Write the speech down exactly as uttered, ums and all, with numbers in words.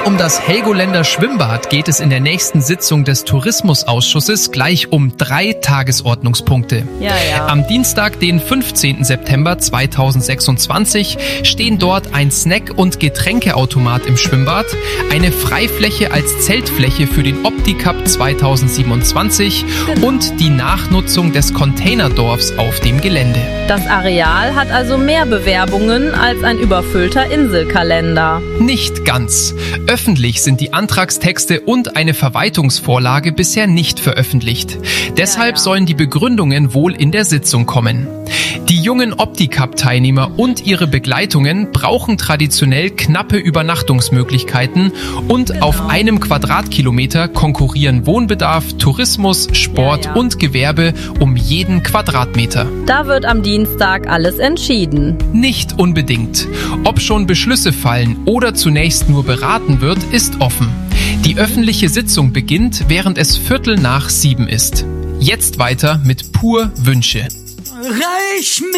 um das Helgoländer Schwimmbad geht es in der nächsten Sitzung des Tourismusausschusses gleich um drei Tagesordnungspunkte. Ja, ja. Am Dienstag, den fünfzehnten September zweitausendsechsundzwanzig, stehen dort ein Snack- und Getränkeautomat im Schwimmbad, eine Freifläche als Zeltfläche für den Opti-Cup zweitausendsiebenundzwanzig und die Nachnutzung des Containerdorfs auf dem Gelände. Das Areal hat also mehr Bewerbungen als ein überfüllter Inselkalender. Nicht ganz. Öffentlich sind die Antragstexte und eine Verwaltungsvorlage bisher nicht veröffentlicht. Deshalb Ja, ja. sollen die Begründungen wohl in der Sitzung kommen. Die jungen Opti-Cup-Teilnehmer und ihre Begleitungen brauchen traditionell knappe Übernachtungsmöglichkeiten und Genau. auf einem Quadratkilometer konkurrieren Wohnbedarf, Tourismus, Sport Ja, ja. und Gewerbe um jeden Quadratmeter. Da wird am Dienstag alles entschieden. Nicht unbedingt. Ob schon Beschlüsse fallen oder zunächst nur beraten wird, ist offen. Die öffentliche Sitzung beginnt, während es Viertel nach sieben ist. Jetzt weiter mit Pur Wünsche. Reich